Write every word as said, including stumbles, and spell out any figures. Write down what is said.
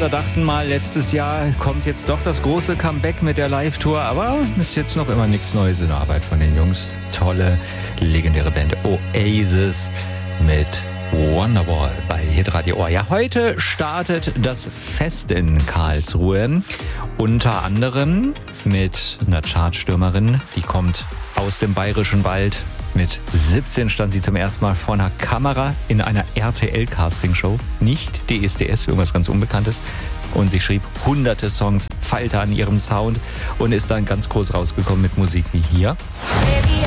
Theater dachten mal, letztes Jahr kommt jetzt doch das große Comeback mit der Live-Tour, aber ist jetzt noch immer nichts Neues in der Arbeit von den Jungs. Tolle, legendäre Band Oasis mit Wonderwall bei Hitradio Ohr. Ja, heute startet das Fest in Karlsruhe. Unter anderem mit einer Chartstürmerin, die kommt aus dem Bayerischen Wald. Mit siebzehn stand sie zum ersten Mal vor einer Kamera in einer R T L-Castingshow. Nicht D S D S, irgendwas ganz Unbekanntes. Und sie schrieb hunderte Songs, feilte an ihrem Sound und ist dann ganz groß rausgekommen mit Musik wie hier.